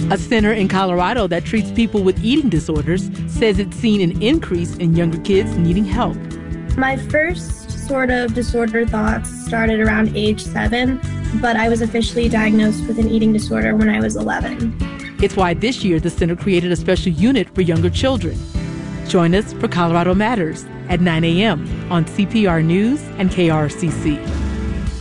A center in Colorado that treats people with eating disorders says it's seen an increase in younger kids needing help. My first sort of disorder thoughts started around age 7, but I was officially diagnosed with an eating disorder when I was 11. It's why this year the center created a special unit for younger children. Join us for Colorado Matters at 9 a.m. on CPR News and KRCC.